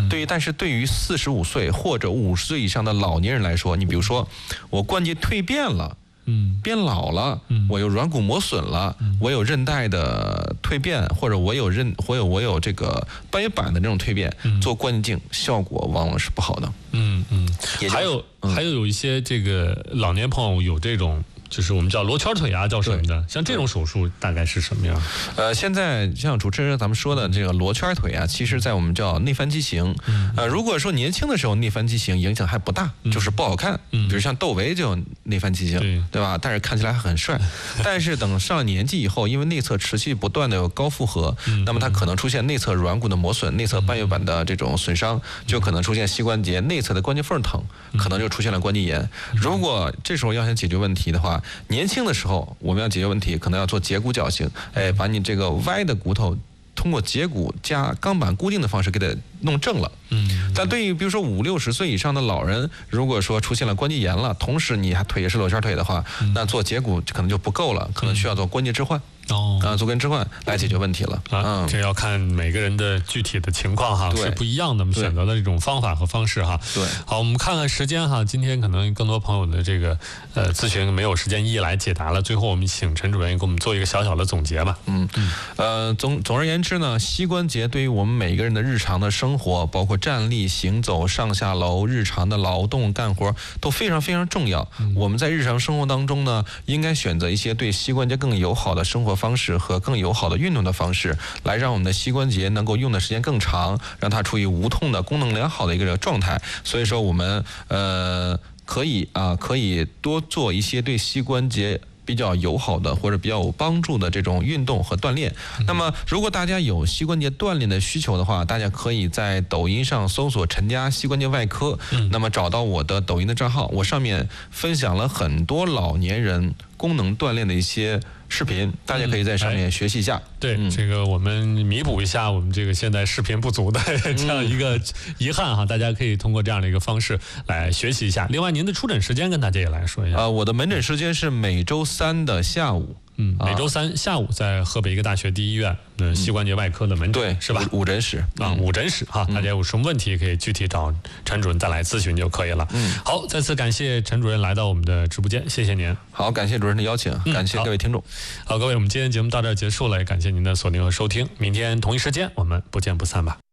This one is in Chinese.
但是对于45岁或者50岁以上的老年人来说，你比如说我关节蜕变了。变老了，我有软骨磨损了，我有韧带的蜕变，或者我有这个半月板的这种蜕变，做关节镜效果往往是不好的。 还有一些这个老年朋友有这种。就是我们叫罗圈腿啊，叫什么的？像这种手术大概是什么样？ 现在像主持人咱们说的这个罗圈腿啊，其实在我们叫内翻畸形。如果说年轻的时候内翻畸形影响还不大，就是不好看。比如像窦唯就有内翻畸形，对吧？但是看起来还很帅。但是等上了年纪以后，因为内侧持续不断的有高负荷，那么它可能出现内侧软骨的磨损、内侧半月板的这种损伤，就可能出现膝关节内侧的关节缝疼，可能就出现了关节炎。如果这时候要想解决问题的话，年轻的时候我们要解决问题，可能要做截骨矫形，把你这个歪的骨头通过截骨加钢板固定的方式给它弄正了。但对于比如说50、60岁以上的老人，如果说出现了关节炎了，同时你还腿也是罗圈腿的话，那做截骨可能就不够了，可能需要做关节置换。做关节置换来解决问题了。 这要看每个人的具体的情况哈，是不一样的。我们选择的这种方法和方式哈。 对， 好，我们看看时间哈。今天可能更多朋友的这个咨询没有时间一一来解答了。最后我们请陈主任给我们做一个小小的总结吧。 总而言之呢，膝关节对于我们每个人的日常的生活，包括站立、行走、上下楼、日常的劳动干活都非常非常重要。我们在日常生活当中呢，应该选择一些对膝关节更友好的生活方式和更友好的运动的方式，来让我们的膝关节能够用的时间更长，让它处于无痛的功能良好的一个状态。所以说我们可以多做一些对膝关节比较友好的或者比较有帮助的这种运动和锻炼。那么如果大家有膝关节锻炼的需求的话，大家可以在抖音上搜索陈家膝关节外科，那么找到我的抖音的账号，我上面分享了很多老年人功能锻炼的一些视频，大家可以在上面学习一下。 对，这个我们弥补一下我们这个现在视频不足的这样一个遗憾哈，大家可以通过这样的一个方式来学习一下。另外，您的出诊时间跟大家也来说一下。 我的门诊时间是每周3的下午。 每周3下午在河北医科大学第一医院膝关节外科的门诊，是吧？ 五诊室五诊室哈，大家有什么问题可以具体找陈主任再来咨询就可以了。好，再次感谢陈主任来到我们的直播间，谢谢您。 好，感谢主任的邀请，感谢各位听众。 好，各位，我们今天节目到这儿结束了，也感谢您的锁定和收听，明天同一时间我们不见不散吧。